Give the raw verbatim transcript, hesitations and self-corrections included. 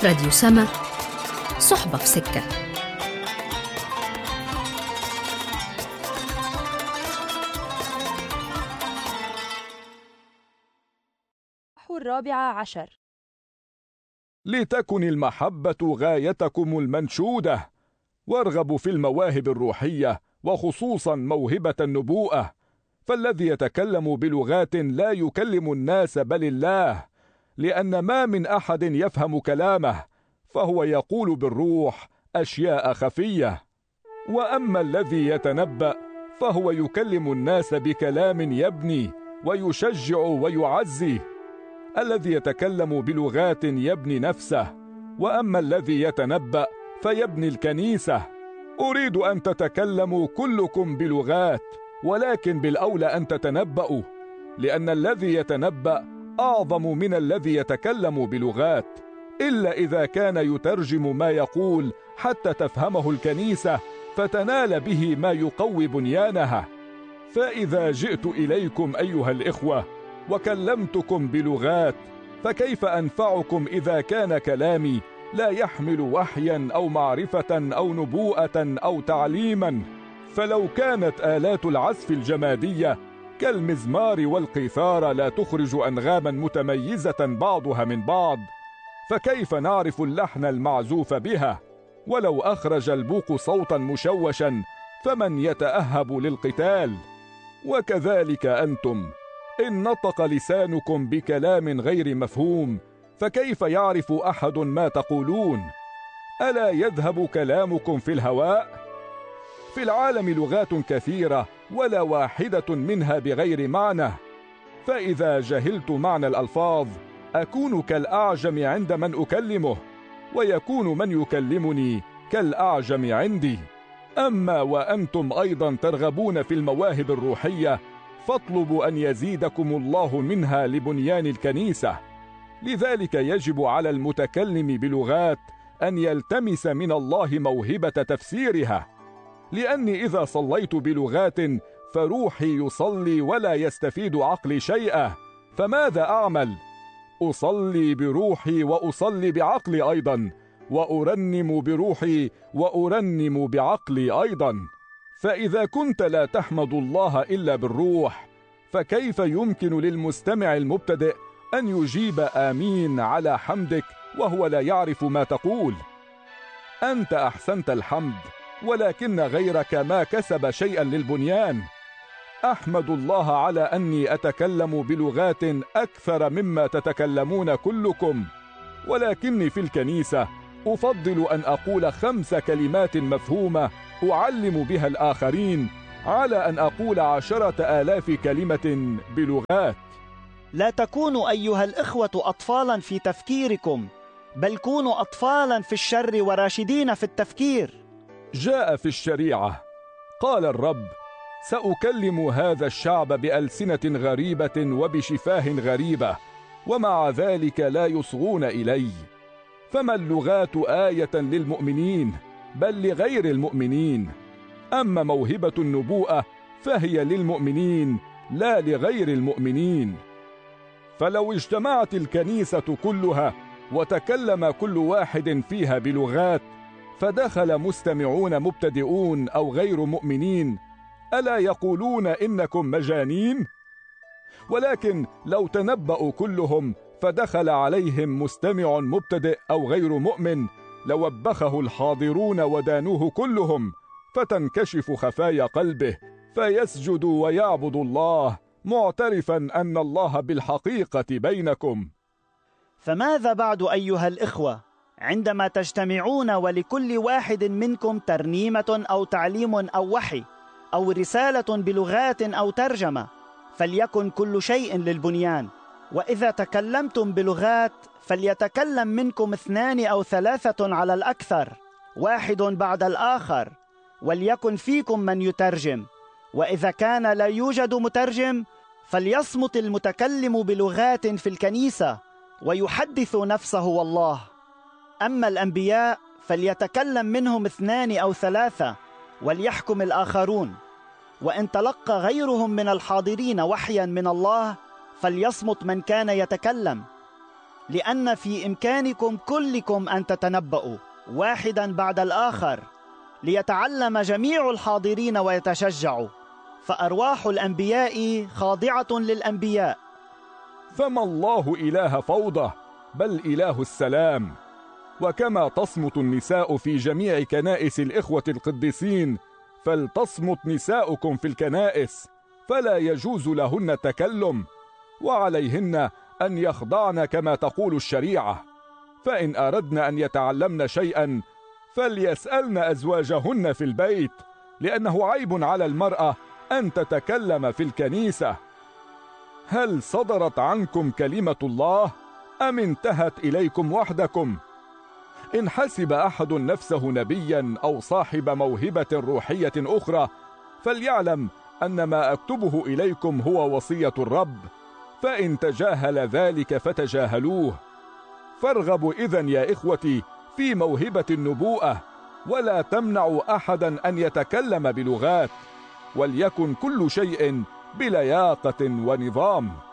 راديو سما، صحبة في سكة. الرابعة عشر. لتكن المحبة غايتكم المنشودة، وارغبوا في المواهب الروحية وخصوصا موهبة النبوءة، فالذي يتكلم بلغات لا يكلم الناس بل الله، لأن ما من أحد يفهم كلامه، فهو يقول بالروح أشياء خفية. وأما الذي يتنبأ فهو يكلم الناس بكلام يبني ويشجع ويعزي. الذي يتكلم بلغات يبني نفسه، وأما الذي يتنبأ فيبني الكنيسة. أريد أن تتكلموا كلكم بلغات، ولكن بالأولى أن تتنبأوا، لأن الذي يتنبأ أعظم من الذي يتكلم بلغات، إلا إذا كان يترجم ما يقول حتى تفهمه الكنيسة فتنال به ما يقوي بنيانها. فإذا جئت إليكم أيها الإخوة وكلمتكم بلغات، فكيف أنفعكم إذا كان كلامي لا يحمل وحيا أو معرفة أو نبوءة أو تعليما؟ فلو كانت آلات العزف الجمادية كالمزمار والقيثارة لا تخرج أنغاما متميزة بعضها من بعض، فكيف نعرف اللحن المعزوف بها؟ ولو أخرج البوق صوتا مشوشا فمن يتأهب للقتال؟ وكذلك أنتم، إن نطق لسانكم بكلام غير مفهوم فكيف يعرف أحد ما تقولون؟ ألا يذهب كلامكم في الهواء؟ في العالم لغات كثيرة ولا واحدة منها بغير معنى، فإذا جهلت معنى الألفاظ أكون كالأعجم عند من أكلمه، ويكون من يكلمني كالأعجم عندي. أما وأنتم أيضا ترغبون في المواهب الروحية، فاطلبوا أن يزيدكم الله منها لبنيان الكنيسة. لذلك يجب على المتكلم بلغات أن يلتمس من الله موهبة تفسيرها، لأني إذا صليت بلغات فروحي يصلي ولا يستفيد عقلي شيئا، فماذا أعمل؟ أصلي بروحي وأصلي بعقلي أيضا، وأرنم بروحي وأرنم بعقلي أيضا. فإذا كنت لا تحمد الله إلا بالروح، فكيف يمكن للمستمع المبتدئ أن يجيب آمين على حمدك وهو لا يعرف ما تقول؟ أنت أحسنت الحمد، ولكن غيرك ما كسب شيئا للبنيان. أحمد الله على أني أتكلم بلغات أكثر مما تتكلمون كلكم، ولكني في الكنيسة أفضل أن أقول خمس كلمات مفهومة أعلم بها الآخرين على أن أقول عشرة آلاف كلمة بلغات. لا تكونوا أيها الإخوة أطفالا في تفكيركم، بل كونوا أطفالا في الشر وراشدين في التفكير. جاء في الشريعة قال الرب: سأكلم هذا الشعب بألسنة غريبة وبشفاه غريبة، ومع ذلك لا يصغون إلي. فما اللغات آية للمؤمنين بل لغير المؤمنين، أما موهبة النبوءة فهي للمؤمنين لا لغير المؤمنين. فلو اجتمعت الكنيسة كلها وتكلم كل واحد فيها بلغات، فدخل مستمعون مبتدئون أو غير مؤمنين، ألا يقولون إنكم مجانين؟ ولكن لو تنبأوا كلهم فدخل عليهم مستمع مبتدئ أو غير مؤمن، لوبخه الحاضرون ودانوه كلهم، فتنكشف خفايا قلبه فيسجد ويعبد الله، معترفا أن الله بالحقيقة بينكم. فماذا بعد أيها الإخوة عندما تجتمعون ولكل واحد منكم ترنيمة أو تعليم أو وحي أو رسالة بلغات أو ترجمة؟ فليكن كل شيء للبنيان. وإذا تكلمتم بلغات فليتكلم منكم اثنان أو ثلاثة على الأكثر، واحد بعد الآخر، وليكن فيكم من يترجم. وإذا كان لا يوجد مترجم فليصمت المتكلم بلغات في الكنيسة ويحدث نفسه والله. أما الأنبياء فليتكلم منهم اثنان أو ثلاثة وليحكم الآخرون. وإن تلقى غيرهم من الحاضرين وحيا من الله فليصمت من كان يتكلم، لأن في إمكانكم كلكم أن تتنبؤوا واحدا بعد الآخر، ليتعلم جميع الحاضرين ويتشجعوا، فأرواح الأنبياء خاضعة للأنبياء. فما الله إله فوضى، بل إله السلام. وكما تصمت النساء في جميع كنائس الإخوة القديسين، فلتصمت نساؤكم في الكنائس، فلا يجوز لهن التكلم، وعليهن أن يخضعن كما تقول الشريعة. فإن أردن أن يتعلمن شيئا فليسألن أزواجهن في البيت، لأنه عيب على المرأة أن تتكلم في الكنيسة. هل صدرت عنكم كلمة الله أم انتهت إليكم وحدكم؟ إن حسب أحد نفسه نبيا أو صاحب موهبة روحية أخرى، فليعلم أن ما أكتبه إليكم هو وصية الرب، فإن تجاهل ذلك فتجاهلوه. فارغبوا إذن يا إخوتي في موهبة النبوءة، ولا تمنعوا أحدا أن يتكلم بلغات، وليكن كل شيء بلياقة ونظام.